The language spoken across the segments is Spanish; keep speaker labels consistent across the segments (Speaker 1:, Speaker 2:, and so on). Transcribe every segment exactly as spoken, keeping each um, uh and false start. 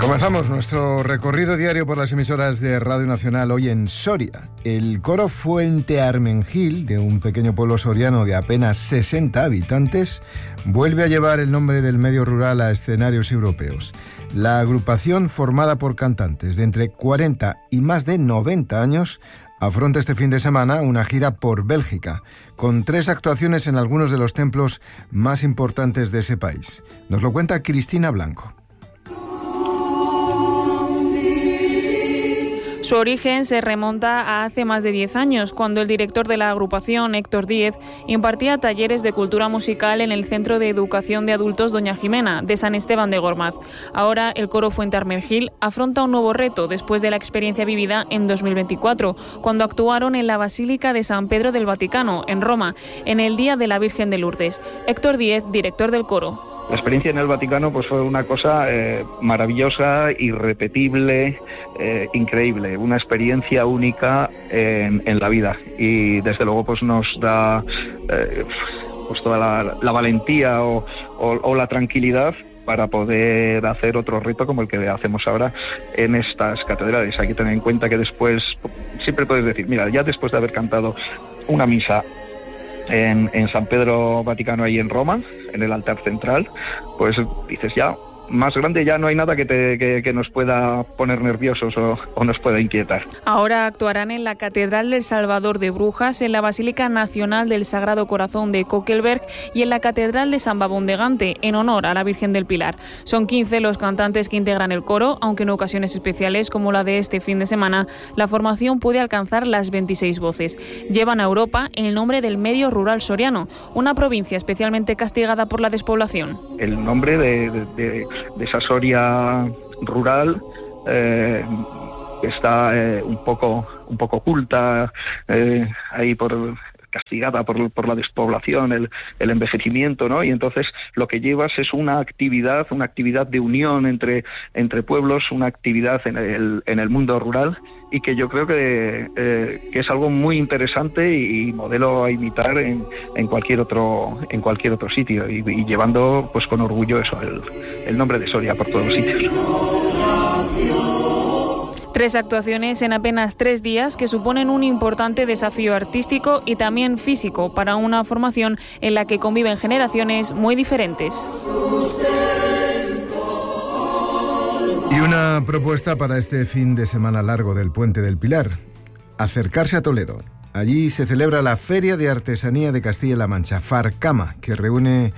Speaker 1: Comenzamos nuestro recorrido diario por las emisoras de Radio Nacional hoy en Soria. El coro Fuente Armengil, de un pequeño pueblo soriano de apenas sesenta habitantes, vuelve a llevar el nombre del medio rural a escenarios europeos. La agrupación, formada por cantantes de entre cuarenta y más de noventa años, afronta este fin de semana una gira por Bélgica, con tres actuaciones en algunos de los templos más importantes de ese país. Nos lo cuenta Cristina Blanco.
Speaker 2: Su origen se remonta a hace más de diez años, cuando el director de la agrupación, Héctor Díez, impartía talleres de cultura musical en el Centro de Educación de Adultos Doña Jimena, de San Esteban de Gormaz. Ahora, el coro Fuente Armengil afronta un nuevo reto después de la experiencia vivida en dos mil veinticuatro, cuando actuaron en la Basílica de San Pedro del Vaticano, en Roma, en el Día de la Virgen de Lourdes. Héctor Díez, director del coro.
Speaker 3: La experiencia en el Vaticano pues fue una cosa eh, maravillosa, irrepetible, eh, increíble, una experiencia única en, en la vida, y desde luego pues nos da eh, pues toda la, la valentía o, o, o la tranquilidad para poder hacer otro reto como el que hacemos ahora en estas catedrales. Hay que tener en cuenta que después, siempre puedes decir, mira, ya después de haber cantado una misa En, en San Pedro Vaticano, ahí en Roma, en el altar central, pues dices, ya, más grande ya no hay nada que, te, que, que nos pueda poner nerviosos o, o nos pueda inquietar.
Speaker 2: Ahora actuarán en la Catedral del Salvador de Brujas, en la Basílica Nacional del Sagrado Corazón de Kokelberg y en la Catedral de San Babón de Gante, en honor a la Virgen del Pilar. Son quince los cantantes que integran el coro, aunque en ocasiones especiales, como la de este fin de semana, la formación puede alcanzar las veintiséis voces. Llevan a Europa el nombre del medio rural soriano, una provincia especialmente castigada por la despoblación.
Speaker 3: El nombre de... de, de... de esa Soria rural eh, está eh, un poco un poco oculta, eh, ahí por castigada por, por la despoblación, el, el envejecimiento, ¿no? Y entonces lo que llevas es una actividad, una actividad de unión entre, entre pueblos, una actividad en el, en el mundo rural, y que yo creo que, eh, que es algo muy interesante y, y modelo a imitar en, en cualquier otro en cualquier otro sitio, y, y llevando pues con orgullo eso, el, el nombre de Soria por todos los sitios.
Speaker 2: Tres actuaciones en apenas tres días que suponen un importante desafío artístico y también físico para una formación en la que conviven generaciones muy diferentes.
Speaker 1: Y una propuesta para este fin de semana largo del Puente del Pilar: acercarse a Toledo. Allí se celebra la Feria de Artesanía de Castilla-La Mancha, Farcama, que reúne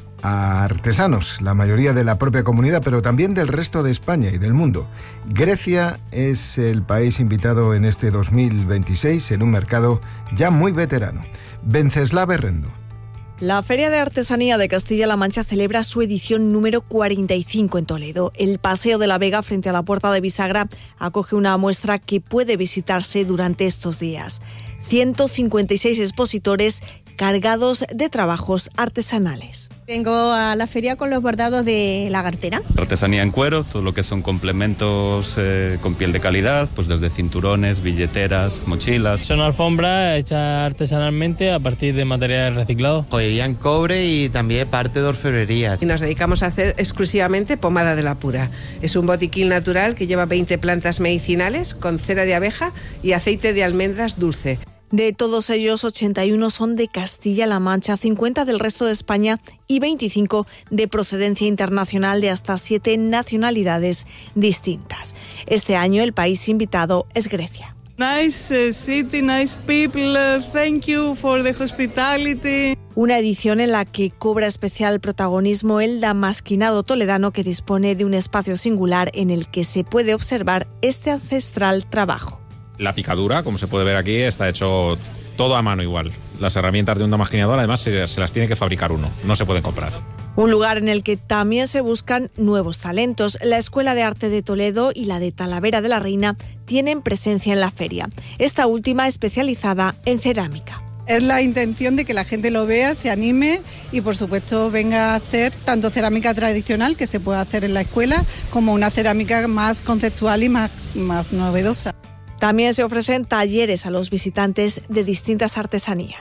Speaker 1: a artesanos, la mayoría de la propia comunidad, pero también del resto de España y del mundo. Grecia es el país invitado en este dos mil veintiséis, en un mercado ya muy veterano. Venceslava Herrendo.
Speaker 4: La Feria de Artesanía de Castilla-La Mancha celebra su edición número cuarenta y cinco en Toledo. El Paseo de la Vega, frente a la Puerta de Bisagra, acoge una muestra que puede visitarse durante estos días. ciento cincuenta y seis expositores cargados de trabajos artesanales.
Speaker 5: Vengo a la feria con los bordados de lagartera.
Speaker 6: Artesanía en cuero, todo lo que son complementos eh, con piel de calidad, pues desde cinturones, billeteras, mochilas.
Speaker 7: Son alfombras hechas artesanalmente a partir de materiales reciclados.
Speaker 8: Joyería en cobre y también parte de orfebrería.
Speaker 9: Y nos dedicamos a hacer exclusivamente pomada de la pura. Es un botiquín natural que lleva veinte plantas medicinales con cera de abeja y aceite de almendras dulce.
Speaker 4: De todos ellos, ochenta y uno son de Castilla-La Mancha, cincuenta del resto de España y veinticinco de procedencia internacional de hasta siete nacionalidades distintas. Este año el país invitado es Grecia.
Speaker 10: Nice city, nice people, thank you for the hospitality.
Speaker 4: Una edición en la que cobra especial protagonismo el damasquinado toledano, que dispone de un espacio singular en el que se puede observar este ancestral trabajo.
Speaker 11: La picadura, como se puede ver aquí, está hecho todo a mano igual. Las herramientas de un damasquinador, además, se, se las tiene que fabricar uno, no se pueden comprar.
Speaker 4: Un lugar en el que también se buscan nuevos talentos. La Escuela de Arte de Toledo y la de Talavera de la Reina tienen presencia en la feria, esta última especializada en cerámica.
Speaker 10: Es la intención de que la gente lo vea, se anime y por supuesto venga a hacer tanto cerámica tradicional, que se puede hacer en la escuela, como una cerámica más conceptual y más, más novedosa.
Speaker 4: También se ofrecen talleres a los visitantes de distintas artesanías.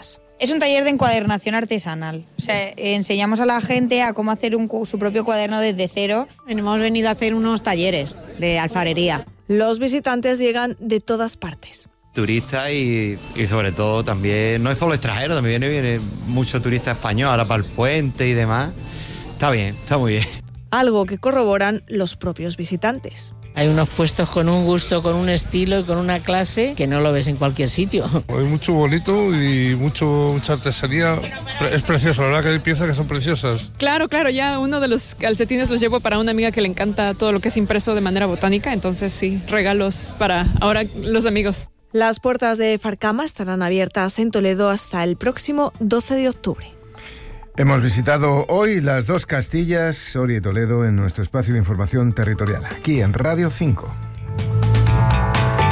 Speaker 12: Es un taller de encuadernación artesanal. O sea, enseñamos a la gente a cómo hacer un, su propio cuaderno desde cero.
Speaker 13: Hemos venido a hacer unos talleres de alfarería.
Speaker 4: Los visitantes llegan de todas partes.
Speaker 8: Turistas y, y sobre todo también, no es solo extranjero, también viene, viene mucho turista español, ahora para el puente y demás. Está bien, está muy bien.
Speaker 4: Algo que corroboran los propios visitantes.
Speaker 14: Hay unos puestos con un gusto, con un estilo y con una clase que no lo ves en cualquier sitio.
Speaker 15: Hay mucho bonito y mucho, mucha artesanía. Es precioso, la verdad que hay piezas que son preciosas.
Speaker 16: Claro, claro, ya uno de los calcetines los llevo para una amiga que le encanta todo lo que es impreso de manera botánica, entonces sí, regalos para ahora los amigos.
Speaker 4: Las puertas de Farcama estarán abiertas en Toledo hasta el próximo doce de octubre.
Speaker 1: Hemos visitado hoy las dos Castillas, Soria y Toledo, en nuestro espacio de información territorial, aquí en Radio cinco.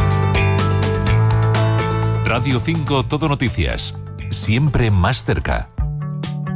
Speaker 17: Radio cinco Todo Noticias, siempre más cerca.